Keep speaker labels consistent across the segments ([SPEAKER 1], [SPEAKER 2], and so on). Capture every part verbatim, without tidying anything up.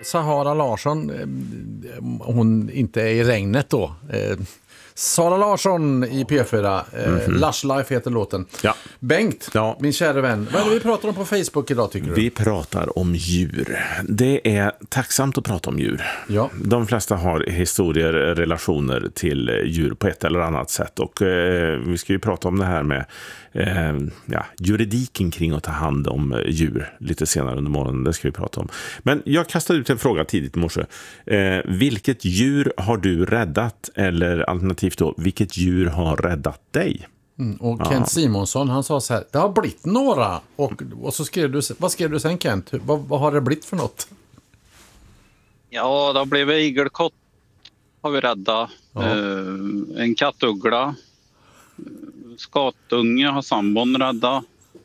[SPEAKER 1] Sahara Larsson, hon inte är i regnet då. Sara Larsson i P fyra, mm-hmm. Lush Life heter låten.
[SPEAKER 2] Ja.
[SPEAKER 1] Bengt,
[SPEAKER 2] ja.
[SPEAKER 1] min kära vän, vad är det vi pratar om på Facebook idag tycker du?
[SPEAKER 2] Vi pratar om djur. Det är tacksamt att prata om djur.
[SPEAKER 1] Ja.
[SPEAKER 2] De flesta har historier, relationer till djur på ett eller annat sätt. Och eh, vi ska ju prata om det här med eh, ja, juridiken kring att ta hand om djur lite senare under morgonen. Det ska vi prata om. Men jag kastade ut en fråga tidigt i morse. Eh, vilket djur har du räddat? Eller alternativt då, vilket djur har räddat dig?
[SPEAKER 1] Mm, och Kent ja. Simonsson, han sa så här, det har blivit några. Och, och så skrev du, vad skrev du sen Kent? Vad, vad har det blivit för något?
[SPEAKER 3] Ja, det har blivit igelkott har vi räddat. Ja. Eh, en kattuggla. Skatunge har sambon räddat.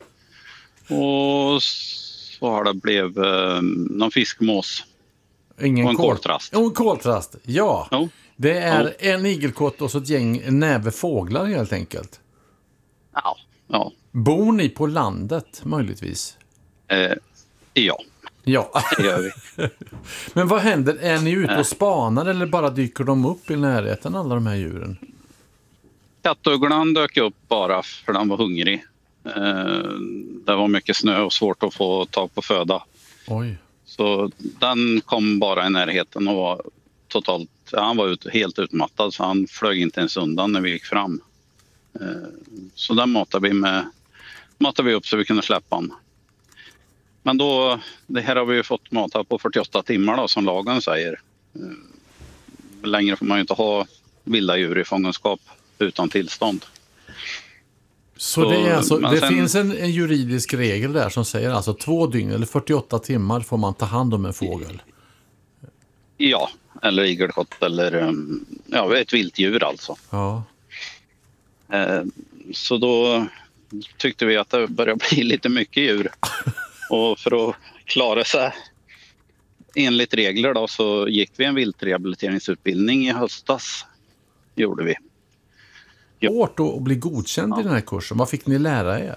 [SPEAKER 3] Och så har det blivit eh, någon fiskmås.
[SPEAKER 1] Ingen
[SPEAKER 3] och en
[SPEAKER 1] kol-
[SPEAKER 3] koltrast.
[SPEAKER 1] Och en koltrast, ja.
[SPEAKER 3] Jo.
[SPEAKER 1] Det är
[SPEAKER 3] ja.
[SPEAKER 1] en igelkott och så ett gäng näve fåglar helt enkelt.
[SPEAKER 3] Ja, ja.
[SPEAKER 1] Bor ni på landet möjligtvis?
[SPEAKER 3] Eh, ja.
[SPEAKER 1] Ja,
[SPEAKER 3] det gör vi.
[SPEAKER 1] Men vad händer? Är ni ute och spanar eller bara dyker de upp i närheten, alla de här djuren?
[SPEAKER 3] Kattugglan dök upp bara för den var hungrig. Eh, det var mycket snö och svårt att få tag på föda.
[SPEAKER 1] Oj.
[SPEAKER 3] Så den kom bara i närheten och var totalt, ja, han var ut, helt utmattad så han flög inte ens undan när vi gick fram. Eh, så den matade vi, med, matade vi upp så vi kunde släppa han. Men då, det här har vi ju fått mata på fyrtioåtta timmar då, som lagen säger. Eh, längre får man ju inte ha vilda djur i fångenskap utan tillstånd.
[SPEAKER 1] Så, så det, är alltså, det
[SPEAKER 3] sen,
[SPEAKER 1] finns en, en juridisk regel där som säger alltså två dygn eller fyrtioåtta timmar får man ta hand om en fågel?
[SPEAKER 3] Ja, eller igelkott eller ja, ett viltdjur alltså.
[SPEAKER 1] Ja.
[SPEAKER 3] Eh, så då tyckte vi att det började bli lite mycket djur. Och för att klara sig enligt regler då, så gick vi en viltrehabiliteringsutbildning i höstas. Gjorde vi.
[SPEAKER 1] Svårt att bli godkänd ja. i den här kursen. Vad fick ni lära er?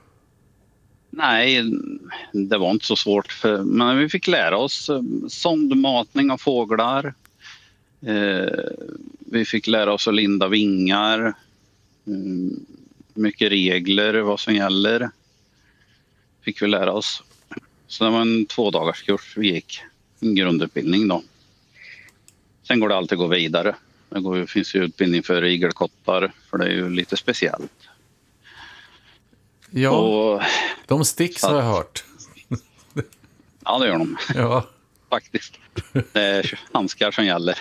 [SPEAKER 3] Nej, det var inte så svårt. För, men vi fick lära oss sondmatning av fåglar. Eh, vi fick lära oss att linda vingar. Mm, mycket regler, vad som gäller. Fick vi lära oss. Så det var en två dagars kurs vi gick. En grundutbildning då. Sen går det alltid att gå vidare. Det går, finns ju utbildning för igelkottar, för det är ju lite speciellt.
[SPEAKER 1] Ja, och, de sticks har jag hört.
[SPEAKER 3] Ja, det gör de.
[SPEAKER 1] Ja.
[SPEAKER 3] Faktiskt. Det är handskar som gäller.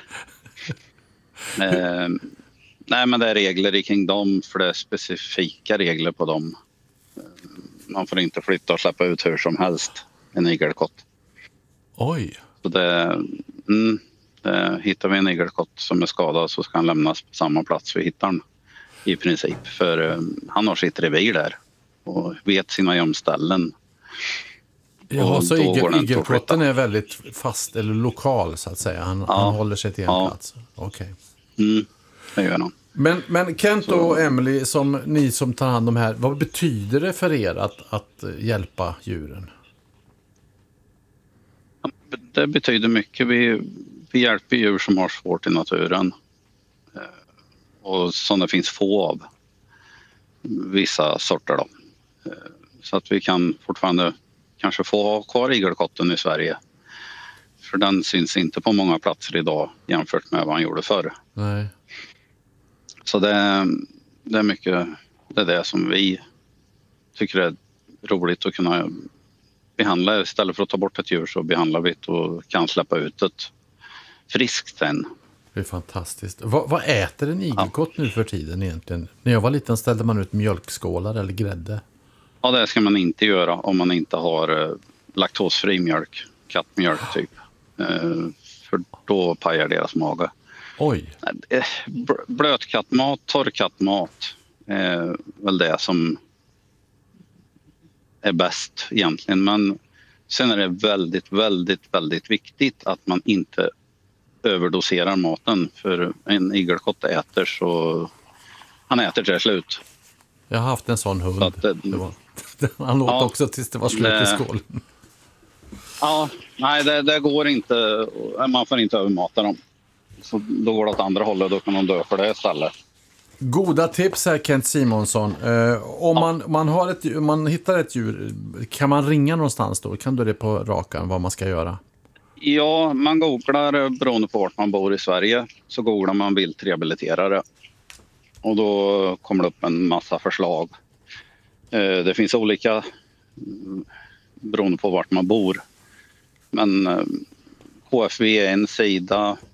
[SPEAKER 3] eh, nej, men det är regler kring dem, för det är specifika regler på dem. Man får inte flytta och släppa ut hur som helst en igelkott.
[SPEAKER 1] Oj.
[SPEAKER 3] Så det... Mm, Det, hittar vi en igelkott som är skadad så ska han lämnas på samma plats vi hittar den i princip. För um, han har sitt revir där och vet sina gömställen.
[SPEAKER 1] Ja, så igel, igelkotten är väldigt fast eller lokal så att säga. Han, ja. han håller sig till en ja. plats. Okej.
[SPEAKER 3] Okay. Mm, det gör han.
[SPEAKER 1] Men, men Kent så. och Emily, som ni som tar hand om här, vad betyder det för er att, att hjälpa djuren?
[SPEAKER 3] Det betyder mycket. Vi Vi hjälper djur som har svårt i naturen och som det finns få av, vissa sorter då. Så att vi kan fortfarande kanske få ha kvar igelkotten i Sverige. För den syns inte på många platser idag jämfört med vad han gjorde förr.
[SPEAKER 1] Nej.
[SPEAKER 3] Så det, det är mycket det är det som vi tycker är roligt att kunna behandla. Istället för att ta bort ett djur så behandlar vi det och kan släppa ut ett friskt sen.
[SPEAKER 1] Det är fantastiskt. Va, vad äter en igelkott ja. nu för tiden egentligen? När jag var liten ställde man ut mjölkskålar eller grädde.
[SPEAKER 3] Ja, det ska man inte göra om man inte har eh, laktosfri mjölk, kattmjölk typ. Eh, för då pajar deras mage.
[SPEAKER 1] Oj.
[SPEAKER 3] Eh, blötkattmat, torrkattmat är eh, väl det som är bäst egentligen. Men sen är det väldigt, väldigt, väldigt viktigt att man inte överdoserar maten, för en igelkott äter så han äter till slut.
[SPEAKER 1] Jag har haft en sån hund.
[SPEAKER 3] Så att,
[SPEAKER 1] det var, han åt ja, också tills det var slut
[SPEAKER 3] det,
[SPEAKER 1] i skålen.
[SPEAKER 3] Ja, Nej, det, det går inte. Man får inte övermata dem. Så då går det åt andra hållet, då kan de dö för det istället.
[SPEAKER 1] Goda tips här, Kent Simonsson. Eh, om
[SPEAKER 3] Ja.
[SPEAKER 1] man, man, har ett, man hittar ett djur, kan man ringa någonstans då? Kan du det på rakan vad man ska göra?
[SPEAKER 3] Ja, man googlar, beroende på vart man bor i Sverige, så googlar man viltrehabiliterare. Och då kommer det upp en massa förslag. Eh, det finns olika mm, beroende på vart man bor. Men eh, K F V är en sida.